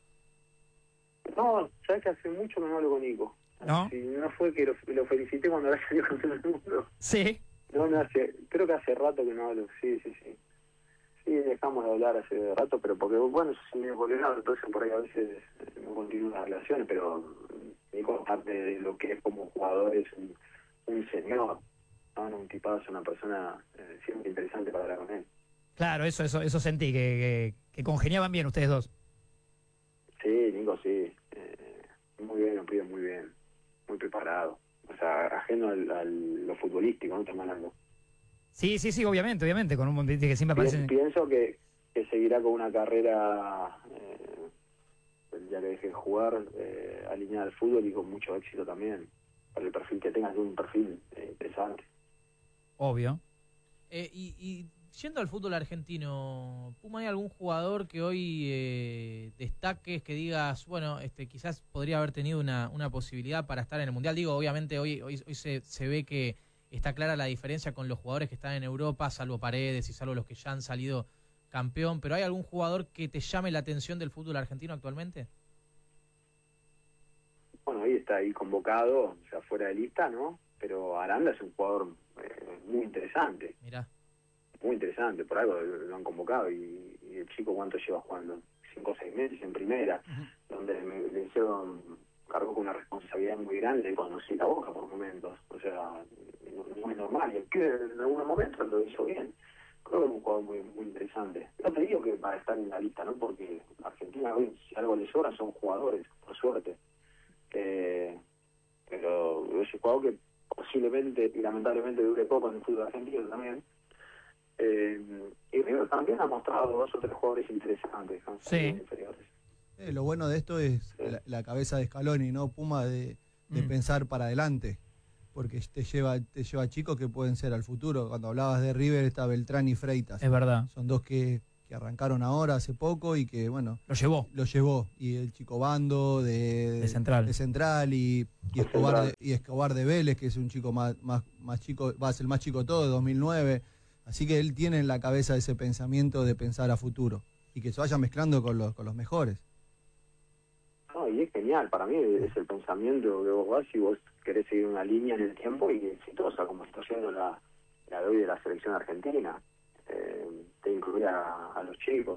No, sabes que hace mucho que no hablo con Nico. ¿No? Si no fue que lo felicité cuando había salido campeón del mundo. Sí. No, creo que hace rato que no hablo, sí. Sí, dejamos de hablar hace rato, pero porque, bueno, eso sí medio colorado, entonces por ahí a veces no continúan las relaciones, pero Nico, aparte de lo que es como jugador, es un señor, ¿no? Un tipazo, una persona siempre interesante para hablar con él. Claro, eso sentí, que congeniaban bien ustedes dos. Sí, Nico, sí. Muy bien, lo pide muy bien. Muy preparado. O sea, ajeno a lo futbolístico, ¿no? Estamos hablando. Sí, obviamente, con un montón que siempre aparece. Pienso que seguirá con una carrera, ya que deje de jugar, alineada al fútbol y con mucho éxito también. Para el perfil que tenga, un perfil interesante. Obvio. Y yendo al fútbol argentino, Puma, ¿hay algún jugador que hoy destaques, que digas, bueno, quizás podría haber tenido una posibilidad para estar en el Mundial? Digo, obviamente hoy se ve que está clara la diferencia con los jugadores que están en Europa, salvo Paredes y salvo los que ya han salido campeón, pero ¿hay algún jugador que te llame la atención del fútbol argentino actualmente? Bueno, ahí está ahí convocado, o sea, fuera de lista, ¿no? Pero Aranda es un jugador muy interesante. Mirá. Muy interesante, por algo lo han convocado. Y el chico, ¿cuánto lleva jugando? 5 o 6 meses en primera, donde le hicieron, cargó con una responsabilidad muy grande de conducir la Boca por momentos. O sea, no es normal. Y el que en algunos momentos lo hizo bien. Creo que es un jugador muy interesante. No te digo que va a estar en la lista, ¿no? Porque Argentina hoy, si algo le sobra, son jugadores, por suerte. Pero es un jugador que posiblemente y lamentablemente dure poco en el fútbol argentino también. Y River también ha mostrado 2 o 3 jugadores interesantes. Sí. Lo bueno de esto es la cabeza de Scaloni, ¿no? Puma, de pensar para adelante. porque te lleva chicos que pueden ser al futuro. Cuando hablabas de River está Beltrán y Freitas. Es verdad. Son dos que arrancaron ahora hace poco y que, bueno... Lo llevó. Y el chico Bando de Central y Escobar de Vélez, que es un chico más chico, va a ser el más chico de todo, de 2009. Así que él tiene en la cabeza ese pensamiento de pensar a futuro y que se vaya mezclando con los mejores. No, y es genial, para mí es el pensamiento que vos vas si vos querés seguir una línea en el tiempo y exitosa, como está haciendo la de hoy de la selección argentina, de incluir a los chicos.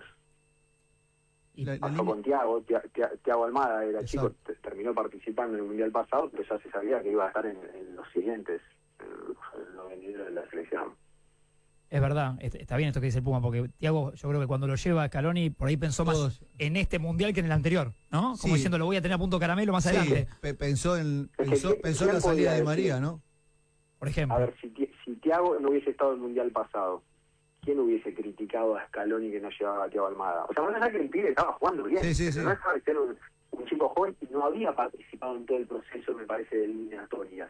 Y pasó con Thiago Almada, era Exacto. chico, terminó participando en el Mundial pasado, pero ya se sabía que iba a estar en los siguientes, en los venideros de la selección. Es verdad, está bien esto que dice el Puma, porque Thiago, yo creo que cuando lo lleva a Scaloni, por ahí pensó más en este Mundial que en el anterior, ¿no? Como Sí. diciendo, lo voy a tener a punto caramelo más adelante, Pensó en ¿Quién la salida podía de decir? María, ¿no? por ejemplo. A ver, si Thiago no hubiese estado en el Mundial pasado, ¿quién hubiese criticado a Scaloni que no llevaba a Thiago Almada? O sea, más allá que el pibe estaba jugando bien, Sí. no dejaba de ser un chico joven y no había participado en todo el proceso, me parece, de eliminatorias.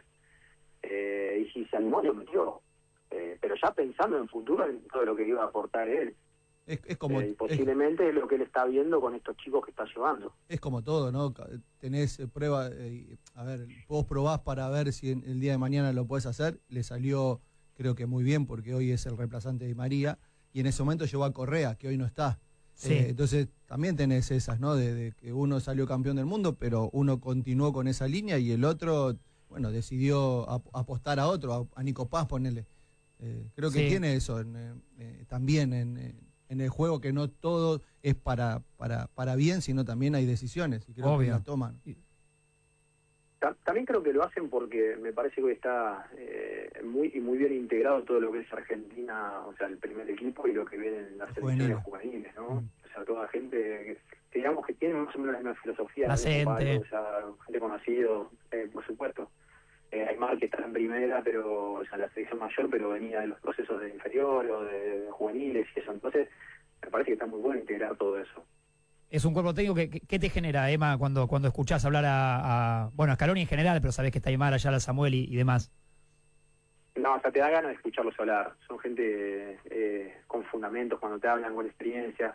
Y si se animó, lo metió. Pero ya pensando en futuro, en todo lo que iba a aportar él. Es como... Y posiblemente es lo que él está viendo con estos chicos que está llevando. Es como todo, ¿no? Tenés prueba, a ver, vos probás para ver si el día de mañana lo podés hacer. Le salió, creo que muy bien, porque hoy es el reemplazante de María. Y en ese momento llevó a Correa, que hoy no está. Sí. Entonces también tenés esas, ¿no? De que uno salió campeón del mundo, pero uno continuó con esa línea y el otro, bueno, decidió apostar a otro, a Nico Paz, ponele. Creo que Sí. tiene eso también en el juego, que no todo es para bien, sino también hay decisiones y creo Obvio. que la toman. También creo que lo hacen porque me parece que hoy está muy bien integrado todo lo que es Argentina, o sea, el primer equipo y lo que viene en las selecciones juveniles, ¿no? O sea, toda gente que digamos que tiene más o menos la misma filosofía. La gente. O sea, gente conocido, por supuesto. Aymar que está en primera, pero o sea, la selección mayor, pero venía de los procesos de inferior o de juveniles y eso. Entonces, me parece que está muy bueno integrar todo eso. Es un cuerpo técnico ¿qué te genera, Emma, cuando escuchás hablar a Scaloni en general, pero sabés que está Aymar, Ayala, Samuel y demás? No, o sea, te da ganas de escucharlos hablar. Son gente con fundamentos, cuando te hablan con experiencia,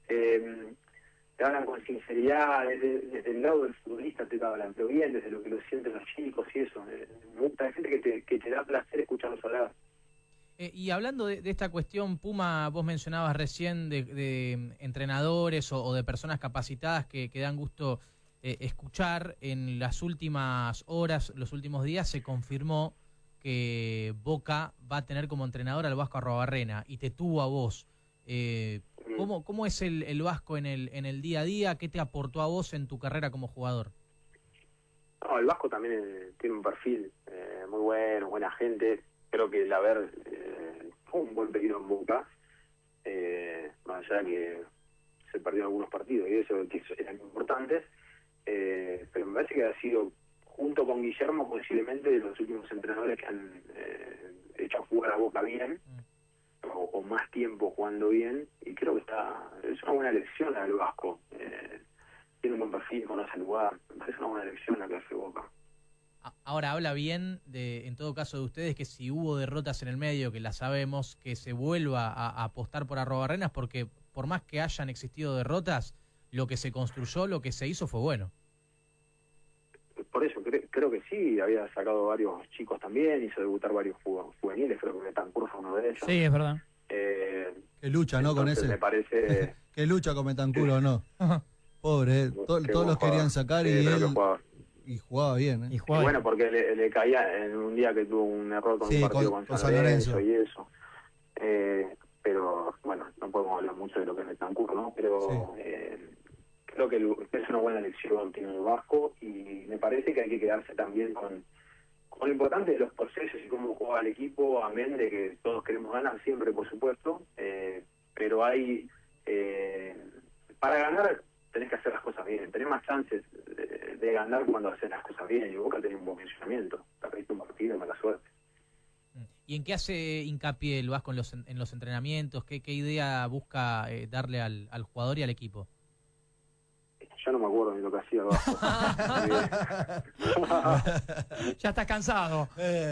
te hablan con sinceridad, desde el lado del futbolista te hablan, pero bien, desde lo que lo sienten los chicos y eso. Me gusta, hay gente que te da placer escucharlos hablar. Y hablando de esta cuestión, Puma, vos mencionabas recién de entrenadores o de personas capacitadas que dan gusto escuchar. En las últimas horas, los últimos días, se confirmó que Boca va a tener como entrenador al Vasco Arrobarrena y te tuvo a vos. ¿Cómo es el Vasco en el día a día? ¿Qué te aportó a vos en tu carrera como jugador? No, el Vasco también tiene un perfil muy bueno, buena gente. Creo que el haber fue un buen periodo en Boca, más allá de que se perdieron algunos partidos y eso que eran importantes, pero me parece que ha sido, junto con Guillermo, posiblemente de los últimos entrenadores que han hecho jugar a Boca bien, o más tiempo jugando bien, y creo que es una buena elección al Vasco. Tiene un buen perfil, conoce el lugar, me parece una buena elección la que hace Boca. Ahora, habla bien, en todo caso de ustedes, que si hubo derrotas en el medio, que las sabemos, que se vuelva a apostar por Arrobarrenas, porque por más que hayan existido derrotas, lo que se construyó, lo que se hizo fue bueno. Por eso, creo que sí, había sacado varios chicos también, hizo debutar varios juveniles, creo que Betancur fue uno de ellos. Sí, es verdad. Que lucha, ¿no? Con ese. Me parece... Que lucha con Betancur, ¿o no? Pobre, todos los querían sacar y él... Y jugaba bien, Y bueno, porque le caía en un día que tuvo un error con un partido con San Lorenzo y eso. Pero, bueno, no podemos hablar mucho de lo que es Betancur, ¿no? Pero creo que es una buena elección, tiene el Vasco, y me parece que hay que quedarse también con lo importante de los procesos y cómo juega el equipo, amén de que todos queremos ganar siempre, por supuesto, pero hay... para ganar tenés que hacer las cosas bien, tenés más chances de ganar cuando haces las cosas bien, y Boca tenía un buen funcionamiento, perdiste un partido, mala suerte. ¿Y en qué hace hincapié el Vasco en los entrenamientos? ¿Qué idea busca darle al jugador y al equipo? Ya no me acuerdo ni lo que hacía abajo. Vasco. Ya estás cansado.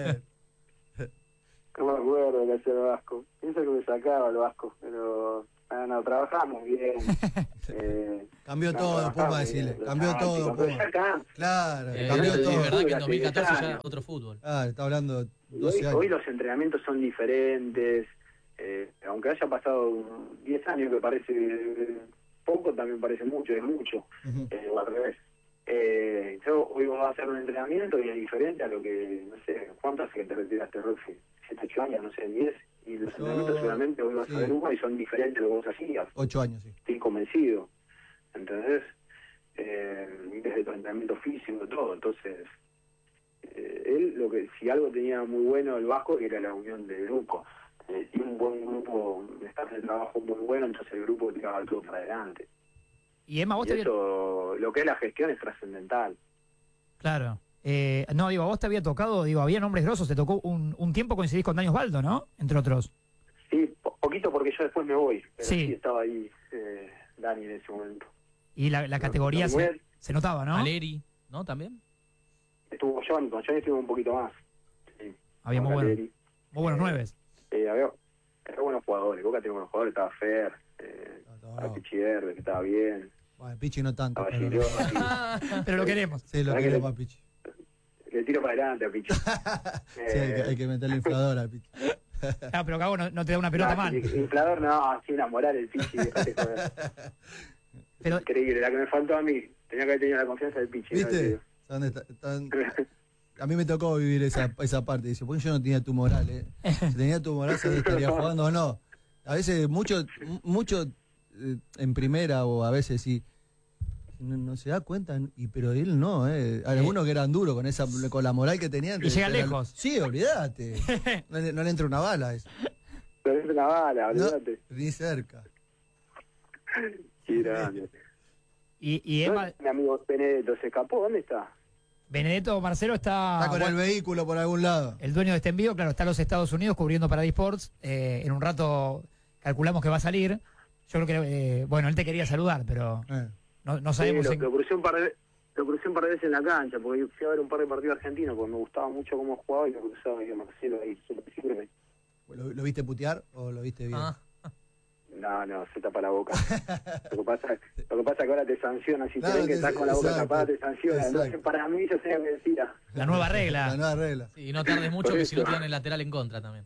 No me acuerdo que hacía el Vasco. Pienso que me sacaba el Vasco, pero no, trabajamos bien. Cambió todo, Puma, decirle. Cambió todo, Puma. Claro, cambió Es todo. verdad que en 2014 ya otro fútbol. Ah, está hablando 12 años. Hoy los entrenamientos son diferentes. Aunque haya pasado 10 años, que parece poco, también parece mucho, es mucho. O al revés. Yo hoy voy a hacer un entrenamiento y es diferente a lo que, no sé, ¿cuánto hace que te retiraste, Roxy? 7, 8 años, no sé, 10. Y los entrenamientos seguramente hoy vas a ver uno y son diferentes a lo que vos hacías. 8 años, sí. Estoy convencido. Entonces, desde tu entrenamiento físico, todo. Entonces, él, si algo tenía muy bueno el Vasco, era la unión del grupo. Tiene un buen grupo, está en el trabajo muy bueno, entonces el grupo tiraba todo para adelante. Y Emma, vos te eso, lo que es la gestión es trascendental. Claro. No, digo, a vos te había tocado, digo, había nombres grosos, te tocó un tiempo coincidís con Dani Osvaldo, ¿no? Entre otros. Sí, poquito porque yo después me voy, pero Sí. sí estaba ahí Dani en ese momento. Y la categoría se notaba, ¿no? Valeri, ¿no? ¿También? Estuvo Johnny, con Johnny estuvo un poquito más. Sí. Había muy buenos nueves. Había buenos jugadores, Boca tiene buenos jugadores, estaba Fer, estaba Pichi Verde, que estaba bien. Bueno, Pichi no tanto. Estaba Pero, Gigliotti. Pero lo queremos. sí, lo queremos a Pichi. Le tiro para adelante a Pichi. Sí, hay que meterle inflador a Pichi. Ah, pero Cago no te da una pelota mal. Inflador no, así una moral el Pichi. Pero, increíble, la que me faltó a mí. Tenía que haber tenido la confianza del Pichi. ¿Viste? A mí me tocó vivir esa parte. Dice, porque yo no tenía tu moral, ¿eh? Si tenía tu moral, se estaría jugando o no. A veces, mucho en primera, o a veces sí, no se da cuenta, pero él no, ¿eh? Algunos que eran duros con la moral que tenían. Y llegan lejos. Sí, olvídate. No le entra una bala a eso. Pero es una bala, olvídate. No, ni cerca. Qué grande. y Emma, Mi amigo Benedetto se escapó, ¿dónde está? Benedetto Marcelo Está con el vehículo por algún lado. El dueño de este envío, claro, está en los Estados Unidos cubriendo para eSports. En un rato calculamos que va a salir. Yo creo que, bueno, él te quería saludar, pero no sabemos. Sí, lo crucé un par de veces en la cancha, porque fui a ver un par de partidos argentinos, porque me gustaba mucho cómo jugaba y lo cruzaba ahí a Marcelo ahí, siempre. ¿Lo viste putear o lo viste bien? No, se tapa la boca. Lo que pasa es que ahora te sancionan, si te ven que estás con la boca tapada te sancionan. Entonces para mí yo sé que decía. La nueva regla. La nueva regla. Sí, y no tardes mucho, que si no te dan el lateral en contra también.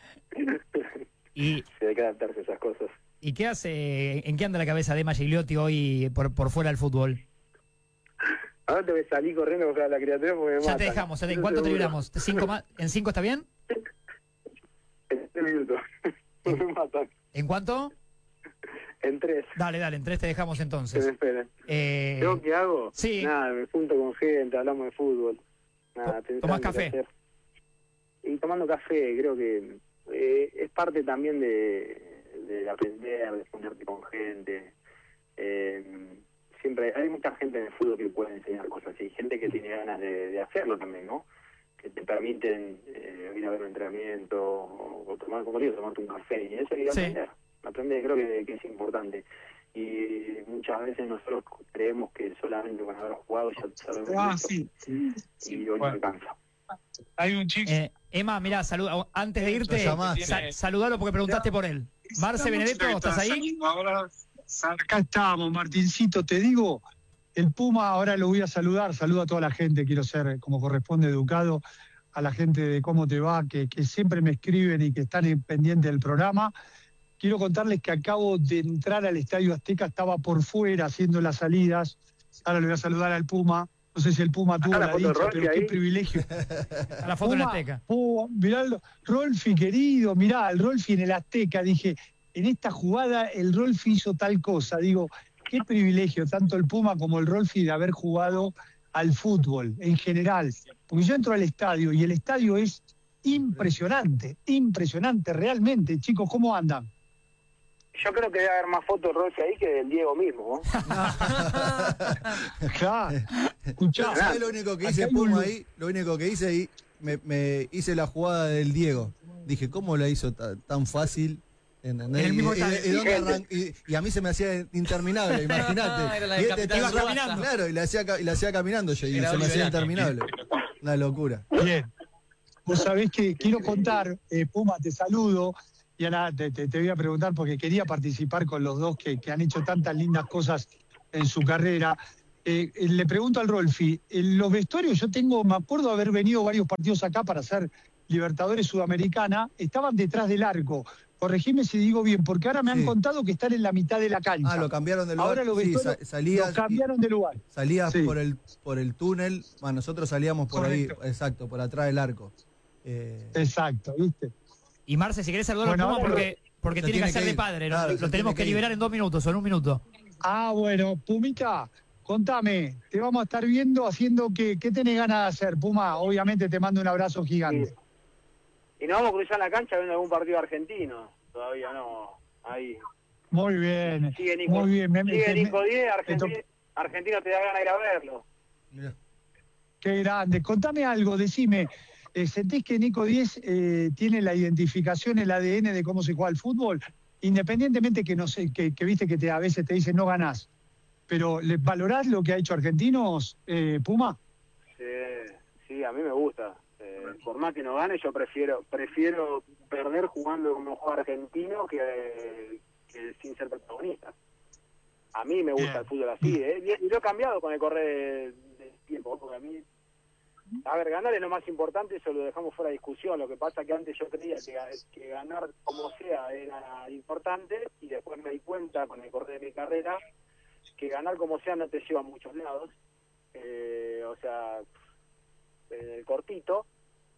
Y se hay que adaptarse a esas cosas. ¿Y qué hace, en qué anda la cabeza de Emma Gigliotti hoy por fuera del fútbol? Ahora te voy a salir corriendo a buscar a la criatura porque me Ya matan. te dejamos, ¿en cuánto te libramos? ¿En 5 está bien? En 3 minutos. Me matan. ¿En cuánto? En 3. Dale, en 3 te dejamos Que entonces. me esperen. ¿Yo qué hago? Sí. Nada, me junto con gente, hablamos de fútbol. Nada, ¿Tomás café? Y tomando café, creo que es parte también de aprender, de ponerte con gente. Siempre hay mucha gente en el fútbol que puede enseñar cosas así, gente que tiene ganas de hacerlo también, ¿no? Que te permiten ir a ver un entrenamiento o tomar, como digo, tomarte un café, y eso hay que aprender creo que es importante. Y muchas veces nosotros creemos que solamente con haber jugado ya sabemos y hoy no alcanza. Hay un chico. Emma, mirá, antes de irte, saludalo porque preguntaste por él. Marce Benedetto, ¿estás ahí? Ahora, acá estamos, Martincito, te digo, el Puma, ahora lo voy a saludar, saludo a toda la gente, quiero ser como corresponde educado, a la gente de Cómo Te Va, que siempre me escriben y que están pendientes del programa. Quiero contarles que acabo de entrar al Estadio Azteca, estaba por fuera haciendo las salidas, ahora le voy a saludar al Puma. No sé si el Puma tuvo la dicha, pero qué privilegio. A la foto en el Azteca. Mirá, Rolfi, querido, mirá, el Rolfi en el Azteca. Dije, en esta jugada el Rolfi hizo tal cosa. Digo, qué privilegio, tanto el Puma como el Rolfi, de haber jugado al fútbol en general. Porque yo entro al estadio y el estadio es impresionante, realmente. Chicos, ¿cómo andan? Yo creo que debe haber más fotos de Rolfi ahí que del Diego mismo, ¿no? Claro. Escuchá, ¿Sabés lo único que hice, Puma, ahí? Lo único que hice ahí, me hice la jugada del Diego. Dije, ¿cómo la hizo tan fácil ¿Entendés? En el mismo y, estadio. y a mí se me hacía interminable, imagínate. Era la Y de este Capitán iba Subasa. caminando. Claro, y la hacía caminando yo, y Era se me hacía Oliver interminable. Una locura. Bien. Vos sabés que quiero contar, Puma, te saludo, y ahora te voy a preguntar porque quería participar con los dos que han hecho tantas lindas cosas en su carrera. Le pregunto al Rolfi, en los vestuarios me acuerdo haber venido varios partidos acá para hacer Libertadores Sudamericana, estaban detrás del arco. Corregime si digo bien, porque ahora me han contado que están en la mitad de la cancha. Ah, lo cambiaron de lugar. Ahora los vestuarios lo cambiaron de lugar. Salías Sí. por el túnel, bueno, nosotros salíamos por Correcto. ahí, exacto, por atrás del arco. Exacto, ¿viste? Y Marce, si querés saludar Bueno, a Puma ahora porque se tiene que tiene hacer que de ir. padre. Claro, Lo se tenemos tiene que que ir. liberar en 2 minutos o en 1 minuto. Ah, bueno, Pumita, contame, te vamos a estar viendo haciendo ¿qué tenés ganas de hacer, Puma? Obviamente te mando un abrazo gigante. Y nos vamos a cruzar la cancha viendo algún partido argentino. Todavía no. Ahí. Muy bien, Sigue Nico, muy bien. sigue Nico 10, Argentino te da ganas de ir a verlo. Mirá. Qué grande. Contame algo, decime, ¿sentís que Nico 10 tiene la identificación, el ADN de cómo se juega el fútbol? Independientemente que no sé, que viste que a veces te dicen no ganás, pero ¿valorás lo que ha hecho Argentinos, Puma? Sí, a mí me gusta. Por más que no gane, yo prefiero perder jugando como juega Argentino que sin ser protagonista. A mí me gusta Bien. el fútbol así, y lo he cambiado con el correr del tiempo, porque a mí, a ver, ganar es lo más importante, eso lo dejamos fuera de discusión. Lo que pasa es que antes yo creía que ganar como sea era importante, y después me di cuenta con el correr de mi carrera que ganar como sea no te lleva a muchos lados. O sea, en el cortito,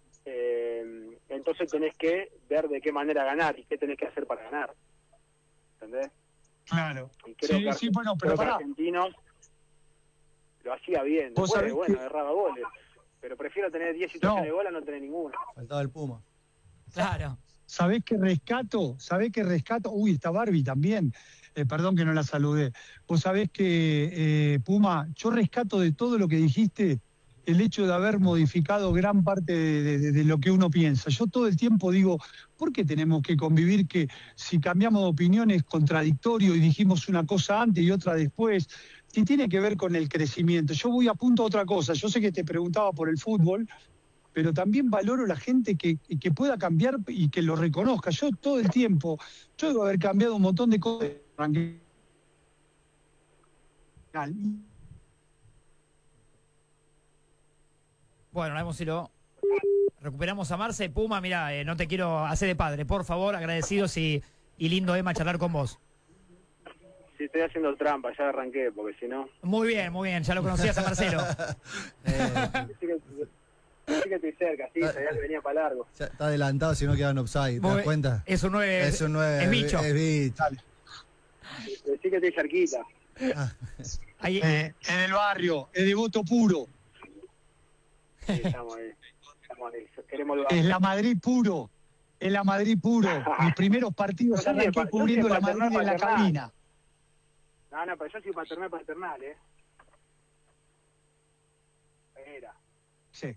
entonces tenés que ver de qué manera ganar y qué tenés que hacer para ganar, ¿entendés? Claro. Y creo Sí, bueno, pero creo que pará. Argentinos lo hacía bien. Vos Después, sabés bueno, que- erraba goles, pero prefiero tener 10 situaciones de gol a no tener ninguna. Faltaba el Puma. Claro. ¿Sabés qué rescato? Uy, está Barbie también. Perdón que no la saludé. Vos sabés que, Puma, yo rescato de todo lo que dijiste el hecho de haber modificado gran parte de lo que uno piensa. Yo todo el tiempo digo, ¿por qué tenemos que convivir que si cambiamos de opinión es contradictorio y dijimos una cosa antes y otra después? Si tiene que ver con el crecimiento. Yo voy a punto a otra cosa. Yo sé que te preguntaba por el fútbol, pero también valoro la gente que pueda cambiar y que lo reconozca. Yo todo el tiempo, yo debo haber cambiado un montón de cosas. Bueno, ahora vemos si lo recuperamos a Marce. Puma, mira, no te quiero hacer de padre, por favor, agradecidos y lindo, Emma, charlar con vos. Sí, estoy haciendo trampa, ya arranqué, porque si no... Muy bien, ya lo conocías a Marcelo. Sí que estoy cerca, sí, sabía que venía para largo. Ya está adelantado si no quedan offside, ¿te das cuenta? Es un 9, Es un 9, es bicho. Es bicho. Sí que estoy cerquita. Ahí, En el barrio, es de voto puro. Sí, estamos ahí. Queremos Es la Madrid puro. Es la Madrid puro. Mis primeros partidos Yo arranqué soy cubriendo la paternal, Madrid en la paternal. cabina. No, pero yo soy paternal, Era. Sí.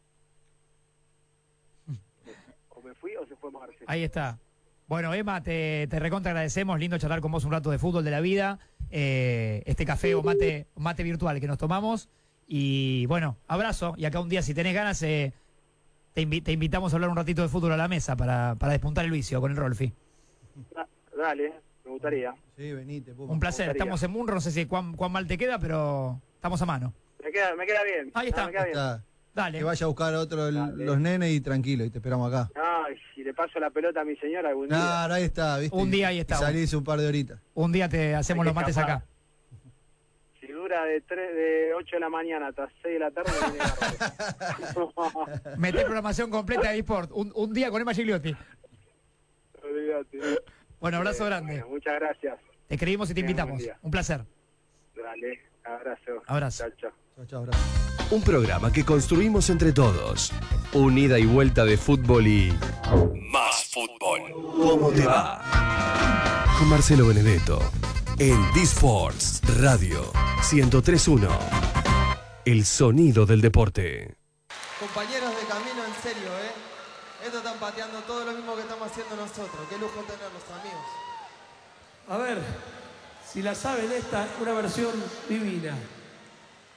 O me fui o se fue Marce. ahí está. Bueno, Emma, te recontra agradecemos. Lindo charlar con vos un rato de fútbol de la vida. Este café o mate virtual que nos tomamos. Y bueno, abrazo. Y acá un día, si tenés ganas, te invitamos a hablar un ratito de fútbol a la mesa para despuntar el vicio con el Rolfi. Dale, me gustaría. Sí, venite, Puma. Un placer. Me gustaría. Estamos en Munro, no sé si cuán mal te queda, pero estamos a mano. Me queda bien. Ahí está. Me queda bien. Está. Dale. Que vaya a buscar a otro Dale. los nenes y tranquilo, y te esperamos acá. No, y si le paso la pelota a mi señora algún día. No, ahí está, ¿viste? Un día ahí está. Y salís un par de horitas. Un día te hacemos Hay los que mates escapar. acá. Si dura de 8 de la mañana hasta 6 de la tarde, viene bárbaro. Meté programación completa de eSport. Un día con Emma Gigliotti. Olvídate. Bueno, abrazo grande. Bueno, muchas gracias. Te escribimos y te Bien, invitamos. buen día. Un placer. Dale, abrazo. Abrazo. Chao, chao. Chao, chao, abrazo. Un programa que construimos entre todos. Un ida y vuelta de fútbol y más fútbol. ¿Cómo te va? Con Marcelo Benedetto en D-Sports Radio 103.1. El sonido del deporte. Compañeros de camino, en serio, Estos están pateando todo lo mismo que estamos haciendo nosotros. Qué lujo tenerlos, amigos. A ver, si la saben esta, una versión divina.